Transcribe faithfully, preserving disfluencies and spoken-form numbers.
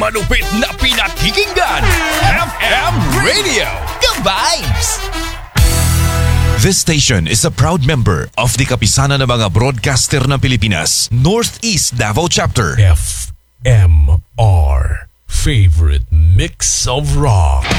Malupit na pinakikinggan, F M Radio, The Vibes! This station is a proud member of the Kapisanan ng mga Broadcaster ng Pilipinas, Northeast Davao Chapter. F M R, favorite mix of rock.